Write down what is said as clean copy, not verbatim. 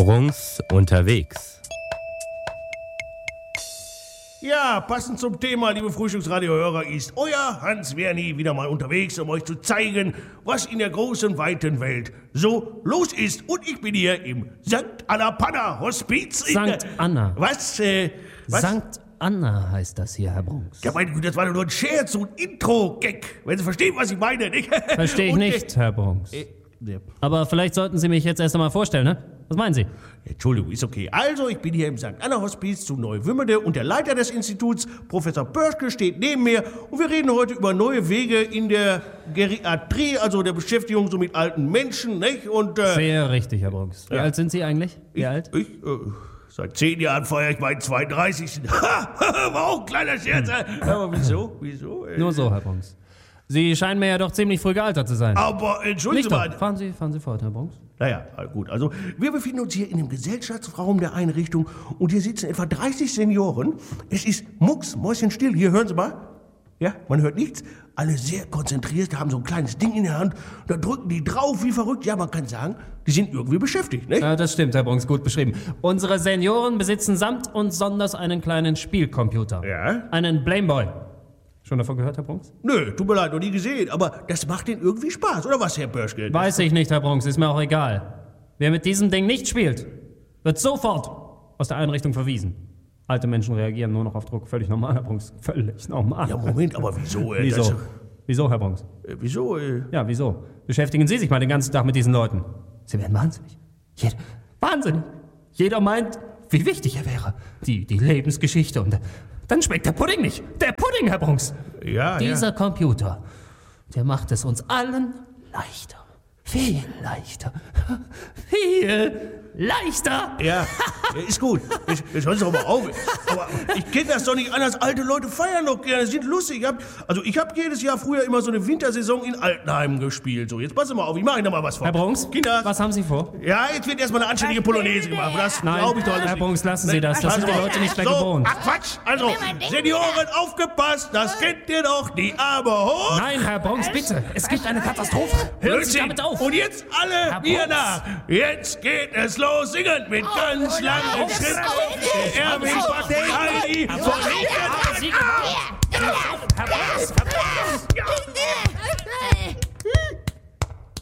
Brunks unterwegs. Ja, passend zum Thema, liebe Frühstücksradio-Hörer, ist euer Hans Werni wieder mal unterwegs, um euch zu zeigen, was in der großen, weiten Welt so los ist. Und ich bin hier im St. Anna Panna Hospiz. St. Anna. Was? St. Anna heißt das hier, Herr Brunks. Ja, meine Güte, das war nur ein Scherz, so ein Intro-Gag. Wenn Sie verstehen, was ich meine, nicht? Verstehe ich nicht, Herr Brunks. Aber vielleicht sollten Sie mich jetzt erst einmal vorstellen, ne? Was meinen Sie? Entschuldigung, ist okay. Also, ich bin hier im St. Anna Hospiz zu Neuwümmede und der Leiter des Instituts, Professor Börschke, steht neben mir und wir reden heute über neue Wege in der Geriatrie, also der Beschäftigung so mit alten Menschen, nicht? Und, Sehr richtig, Herr Brunks. Wie alt sind Sie eigentlich? Wie alt? Seit 10 Jahren feiere ich meinen 32. War auch ein kleiner Scherz. Aber wieso? Nur so, Herr Brunks. Sie scheinen mir ja doch ziemlich früh gealtert zu sein. Aber entschuldigen Sie mal. Fahren Sie fort, Herr Brunks. Naja, gut. Also, wir befinden uns hier in dem Gesellschaftsraum der Einrichtung und hier sitzen etwa 30 Senioren. Es ist mucksmäuschenstill. Hier, hören Sie mal. Ja, man hört nichts. Alle sehr konzentriert, haben so ein kleines Ding in der Hand. Da drücken die drauf wie verrückt. Ja, man kann sagen, die sind irgendwie beschäftigt, nicht? Ja, das stimmt, Herr Brunks, gut beschrieben. Unsere Senioren besitzen samt und sonders einen kleinen Spielcomputer. Ja? Einen Blameboy. Schon davon gehört, Herr Brunks? Nö, tut mir leid, noch nie gesehen. Aber das macht denen irgendwie Spaß, oder was, Herr Börschke? Weiß ich nicht, Herr Brunks, ist mir auch egal. Wer mit diesem Ding nicht spielt, wird sofort aus der Einrichtung verwiesen. Alte Menschen reagieren nur noch auf Druck. Völlig normal, Herr Brunks. Völlig normal. Ja, Moment, aber wieso? Wieso? Wieso, Herr Brunks? Wieso? Ja, wieso? Beschäftigen Sie sich mal den ganzen Tag mit diesen Leuten. Sie werden wahnsinnig. Wahnsinnig. Jeder meint, wie wichtig er wäre. Die Lebensgeschichte und dann schmeckt der Pudding nicht. Der Pudding, Herr Brunks. Ja, Dieser Computer, der macht es uns allen leichter. Viel leichter. Viel leichter. Ja, ist gut. Jetzt hören Sie doch mal auf. Aber ich kenne das doch nicht anders. Alte Leute feiern doch gerne, sind lustig. Ich hab jedes Jahr früher immer so eine Wintersaison in Altenheimen gespielt. So, jetzt passen Sie mal auf, ich mache Ihnen da mal was vor. Herr Brunks, Kinder, was haben Sie vor? Ja, jetzt wird erstmal eine anständige Polonaise gemacht. Das glaube ich doch alles Herr nicht. Brunks, lassen Sie das. Das sind die Leute nicht mehr gewohnt. Ach Quatsch. Also, Senioren, aufgepasst. Das kennt ihr doch. Die Arme hoch. Nein, Herr Brunks, bitte. Es gibt eine Katastrophe. Hören Sie damit auf. Und jetzt alle mir nach. Jetzt geht es los. Singen mit ganz langen Schritten. Der Erwin packt Heidi von hinten. Herr Brunks,